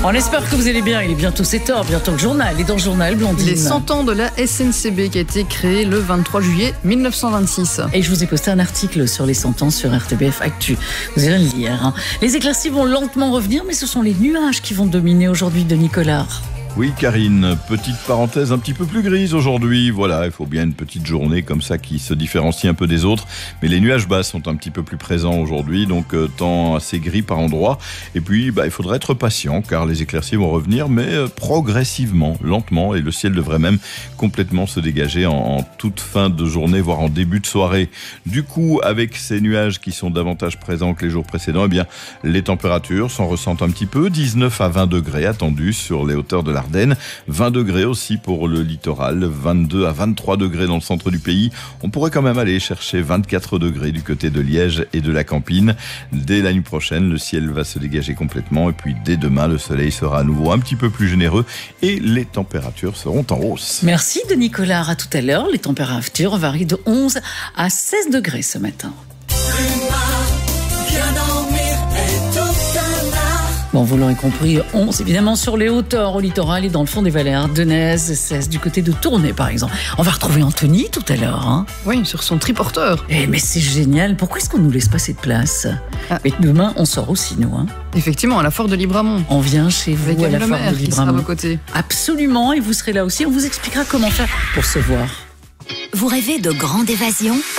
On espère que vous allez bien. Il est bientôt 7h, bientôt le journal. Et dans le journal, Blandine. Les 100 ans de la SNCB qui a été créée le 23 juillet 1926. Et je vous ai posté un article sur les 100 ans sur RTBF Actu. Vous irez le lire. Les éclaircies vont lentement revenir, mais ce sont les nuages qui vont dominer aujourd'hui, Denis Collard. Oui, Karine, petite parenthèse un petit peu plus grise aujourd'hui. Voilà, il faut bien une petite journée comme ça qui se différencie un peu des autres. Mais les nuages bas sont un petit peu plus présents aujourd'hui, donc temps assez gris par endroits. Et puis, il faudra être patient car les éclaircies vont revenir, mais progressivement, lentement. Et le ciel devrait même complètement se dégager en toute fin de journée, voire en début de soirée. Du coup, avec ces nuages qui sont davantage présents que les jours précédents, les températures s'en ressentent un petit peu. 19 à 20 degrés attendus sur les hauteurs de l'Ardenne. 20 degrés aussi pour le littoral, 22 à 23 degrés dans le centre du pays. On pourrait quand même aller chercher 24 degrés du côté de Liège et de la Campine. Dès la nuit prochaine, le ciel va se dégager complètement et puis dès demain, le soleil sera à nouveau un petit peu plus généreux et les températures seront en hausse. Merci Denis Collard, à tout à l'heure. Les températures varient de 11 à 16 degrés ce matin. Bon, vous l'aurez compris, 11 évidemment sur les hauteurs, au littoral et dans le fond des vallées ardennaises, 16 du côté de Tournai par exemple. On va retrouver Anthony tout à l'heure. Oui, sur son triporteur. Mais c'est génial, pourquoi est-ce qu'on nous laisse pas cette place? Mais demain, on sort aussi nous. Effectivement, à la Foire de Libramont. On vient chez vous avec à la le Foire maire de qui sera à Libramont. vos côtés. Absolument, et vous serez là aussi, on vous expliquera comment faire pour se voir. Vous rêvez de grande évasion ?